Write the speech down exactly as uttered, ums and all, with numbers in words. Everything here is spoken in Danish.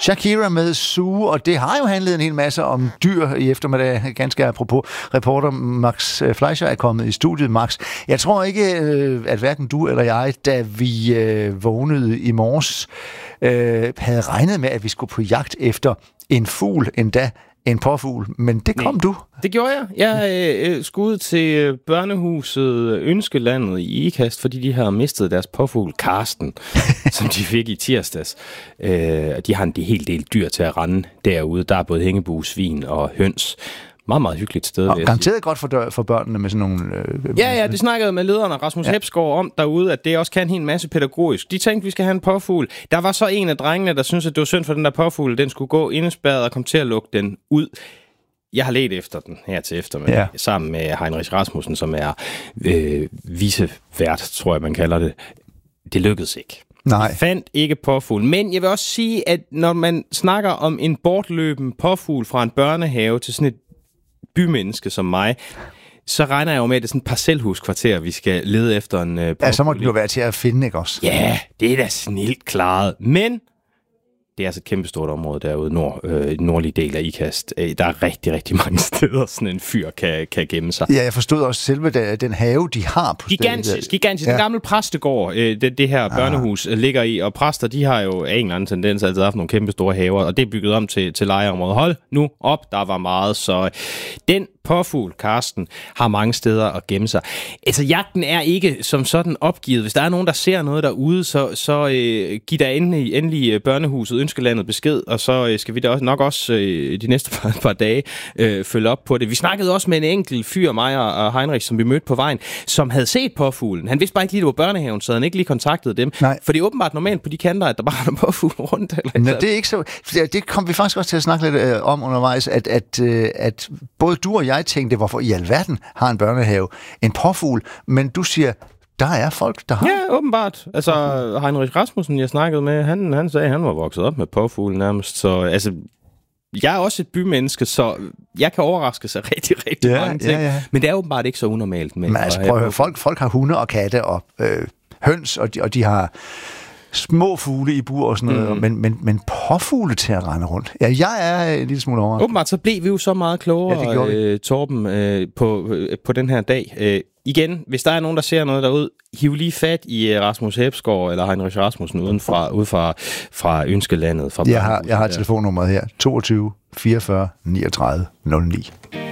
Shakira med Zoo, og det har jo handlet en hel masse om dyr i eftermiddag. Ganske apropos, reporter Max Fleischer er kommet i studiet. Max, jeg tror ikke, at hverken du eller jeg, da vi øh, vågnede i morges, øh, havde regnet med, at vi skulle på jagt efter en fugl, endda en påfugl, men det kom Nej, du. Det gjorde jeg. Jeg øh, skulle ud til børnehuset Ønskelandet i Ikast, fordi de har mistet deres påfugl, Karsten, som de fik i tirsdags. Øh, de har en hel del dyr til at rende derude. Der er både hængebue, svin og høns. Meget, meget hyggeligt sted. Og garanteret godt for, dør, for børnene med sådan nogle... Øh, ja, ja, det snakkede med lederen af Rasmus ja. Hepsgaard om derude, at det også kan en hel masse pædagogisk. De tænkte, vi skal have en påfugl. Der var så en af drengene, der syntes, at det var synd for den der påfugl. Den skulle gå indespærret og komme til at lukke den ud. Jeg har let efter den her til eftermiddag, ja. sammen med Heinrich Rasmussen, som er øh, vicevært, tror jeg, man kalder det. Det lykkedes ikke. Nej. Jeg fandt ikke påfugl. Men jeg vil også sige, at når man snakker om en bortløben påfugl fra en børnehave til sådan et bymenneske som mig, så regner jeg jo med, at det er sådan et parcelhuskvarter, vi skal lede efter en uh, påfugl. Ja, så må det jo være til at finde, ikke også? Ja, det er da snilt klaret. Men det er altså et kæmpestort område derude, nord, øh, i den nordlige del af Ikast. Der er rigtig, rigtig mange steder, sådan en fyr kan, kan gemme sig. Ja, jeg forstod også selve den, den have, de har på gigantisk, stedet. Gigantisk. Ja. Den gamle præstegård, øh, det, det her børnehus ah. ligger i, og præster, de har jo af en eller anden tendens altid haft nogle kæmpe store haver, og det er bygget om til, til lejeområdet. Hold nu op, der var meget, så den påfugl, Karsten, har mange steder at gemme sig. Altså, jagten er ikke som sådan opgivet. Hvis der er nogen, der ser noget derude, så, så øh, giv da endelig, endelig børnehuset Ønskelandet besked, og så øh, skal vi da også, nok også øh, de næste par, par dage øh, følge op på det. Vi snakkede også med en enkelt fyr, mig og Heinrich, som vi mødte på vejen, som havde set påfuglen. Han vidste bare ikke lige, det var børnehaven, så han ikke lige kontaktede dem. Nej. For det er åbenbart normalt på de kanter, at der bare er en påfugl rundt. Eller Nå, det er ikke så... Det kom vi faktisk også til at snakke lidt øh, om undervejs, at, at, øh, at både du og jeg tænkte, hvorfor i alverden har en børnehave en påfugl, men du siger, der er folk, der har... Ja, åbenbart. Altså, Heinrich Rasmussen, jeg snakkede med, han, han sagde, at han var vokset op med påfuglen nærmest, så altså... Jeg er også et bymenneske, så jeg kan overraske sig rigtig, rigtig ja, mange ting. Ja, ja. Men det er åbenbart ikke så unormalt med... Men altså, prøv at høre, folk, folk har hunde og katte og øh, høns, og de, og de har små fugle i bur og sådan noget, mm. men, men, men påfugle til at rende rundt. Ja, jeg er en lille smule overrasket. Åbenbart, så blev vi jo så meget klogere, ja, øh, Torben, øh, på, øh, på den her dag. Øh, igen, hvis der er nogen, der ser noget derude, hiv lige fat i uh, Rasmus Hepsgaard eller Heinrich Rasmussen uden fra, ude fra, fra Ønskelandet. Fra jeg har, jeg har telefonnummeret her, toogtyve fireogfyrre niogtredive nul ni.